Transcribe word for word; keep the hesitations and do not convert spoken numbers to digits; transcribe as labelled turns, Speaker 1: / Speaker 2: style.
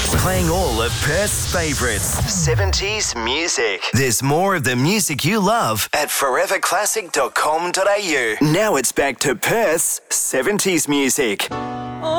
Speaker 1: Playing all of Perth's favourites. seventies music. There's more of the music you love at forever classic dot com dot a u. Now it's back to Perth's seventies music.